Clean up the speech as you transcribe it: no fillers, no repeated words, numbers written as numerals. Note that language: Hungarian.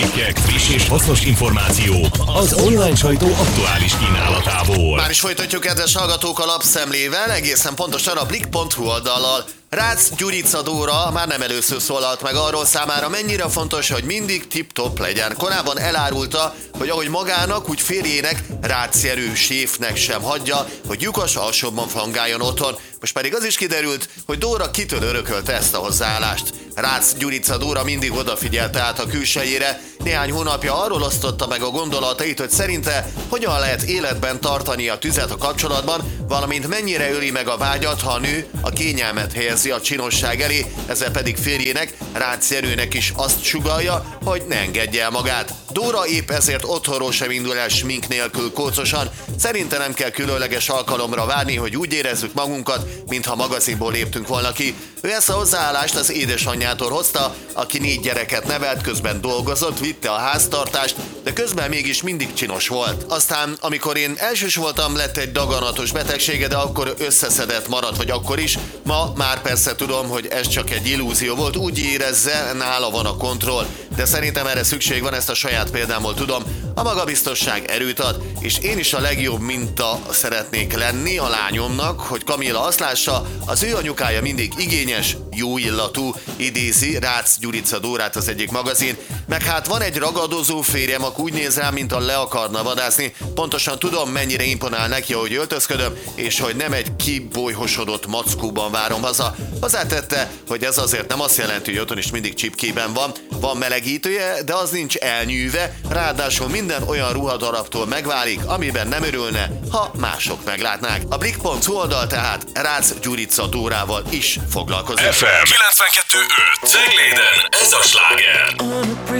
cikkek, friss és hasznos információ az online sajtó aktuális kínálatából. Már is folytatjuk, kedves hallgatók, a lapszemlével, egészen pontosan a blik.hu oldallal. Rácz Gyurica Dóra már nem először szólalt meg arról, számára mennyire fontos, hogy mindig tip-top legyen. Korábban elárulta, hogy ahogy magának, úgy férjének, Rácz Jenő séfnek sem hagyja, hogy lyukas alsóbban fangáljon otthon. Most pedig az is kiderült, hogy Dóra kitől örökölte ezt a hozzáállást. Rácz Gyurica Dóra mindig odafigyelte át a külsejére. Néhány hónapja arról osztotta meg a gondolatait, hogy szerinte hogyan lehet életben tartani a tüzet a kapcsolatban, valamint mennyire öli meg a vágyat, ha a nő a kényelmet helyezi a csinosság elé, ezzel pedig férjének, Rácz Jenőnek is azt sugallja, hogy ne engedje el magát. Dóra épp ezért otthonról sem indul el smink nélkül kócosan. Szerinte nem kell különleges alkalomra várni, hogy úgy érezzük magunkat, mintha magazinból léptünk volna ki. Ő ezt a hozzáállást az édesanyjától hozta, aki 4 gyereket nevelt, közben dolgozott, vitte a háztartást, de közben mégis mindig csinos volt. Aztán, amikor én elsős voltam, lett egy daganatos betegsége, de akkor összeszedett maradt, vagy akkor is. Ma már persze tudom, hogy ez csak egy illúzió volt, úgy érezze, nála van a kontroll. De szerintem erre szükség van, ezt a saját példámból tudom. A magabiztosság erőt ad, és én is a legjobb minta szeretnék lenni a lányomnak, hogy Kamilla azt lássa, az ő anyukája mindig igényes, jó illatú, idézi Rácz Gyurica Dórát az egyik magazin. Meg hát van egy ragadozó férjem, aki úgy néz rám, mint a le akarna vadászni. Pontosan tudom, mennyire imponál neki, ahogy öltözködöm, és hogy nem egy kibolyhosodott mackóban várom haza. Hozzátette, hogy ez azért nem azt jelenti, hogy otthon is mindig csipkében van. Van melegítője, de az nincs elnyűve, ráadásul minden olyan ruhadarabtól megválik, amiben nem örülne, ha mások meglátnák. A blik.hu oldal tehát Rácz Gyurica Dórával is foglalkozik. FM 92.5 Cegléden, ez a sláger.